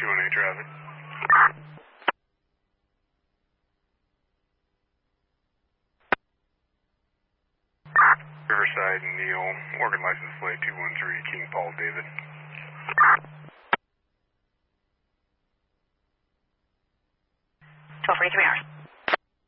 218 traffic. Riverside, Neil, Oregon license plate 213, King Paul, David. 1243 hours.